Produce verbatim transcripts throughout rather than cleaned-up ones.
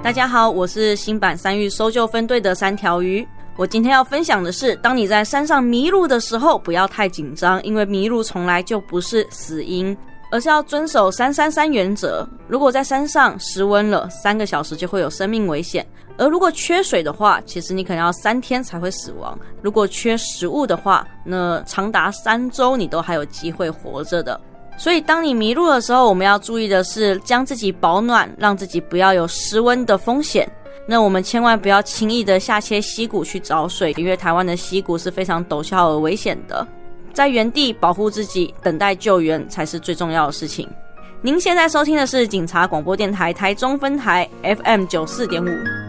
大家好，我是新版山域搜救分队的三条鱼。我今天要分享的是，当你在山上迷路的时候，不要太紧张，因为迷路从来就不是死因，而是要遵守三三三原则。如果在山上失温了，三个小时就会有生命危险。而如果缺水的话，其实你可能要三天才会死亡。如果缺食物的话，那长达三周你都还有机会活着的。所以当你迷路的时候，我们要注意的是将自己保暖，让自己不要有失温的风险。那我们千万不要轻易的下切溪谷去找水，因为台湾的溪谷是非常陡峭而危险的。在原地保护自己，等待救援才是最重要的事情。您现在收听的是警察广播电台台中分台 F M 九十四点五。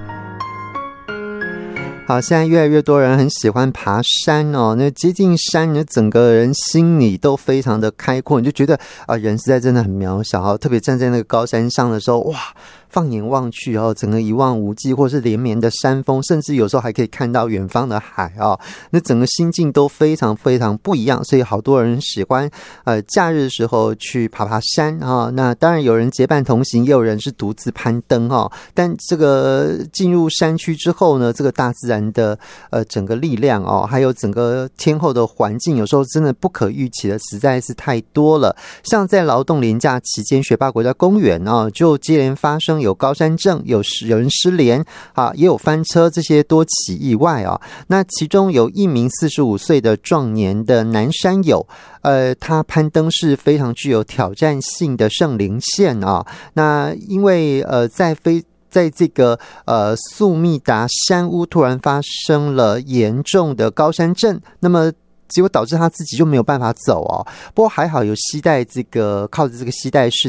好，现在越来越多人很喜欢爬山哦。那接近山，你整个人心里都非常的开阔，你就觉得啊，人实在真的很渺小哦。特别站在那个高山上的时候，哇！放眼望去哦，整个一望无际，或是连绵的山峰，甚至有时候还可以看到远方的海哦。那整个心境都非常非常不一样，所以好多人喜欢呃假日的时候去爬爬山啊、哦。那当然有人结伴同行，也有人是独自攀登哦。但这个进入山区之后呢，这个大自然的呃整个力量哦，还有整个天候的环境，有时候真的不可预期的实在是太多了。像在劳动连假期间，雪霸国家公园哦，就接连发生有高山症，有有人失联啊，也有翻车，这些多起意外啊。那其中有一名四十五岁的壮年的男山友，呃，他攀登是非常具有挑战性的圣灵线啊。那因为呃，在非在这个呃苏密达山屋突然发生了严重的高山症，那么结果导致他自己就没有办法走哦。不过还好有携带这个靠着这个携带式